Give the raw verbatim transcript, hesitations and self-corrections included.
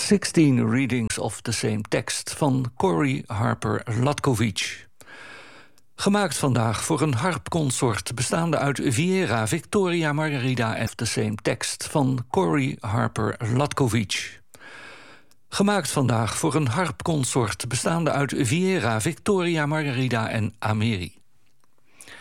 sixteen readings of the same text van Corey Harper Latkovich. Gemaakt vandaag voor een harpconsort bestaande uit Viera, Victoria, Margarida en the same text van Corey Harper Latkovich. Gemaakt vandaag voor een harpconsort bestaande uit Viera, Victoria, Margarida en Ameri.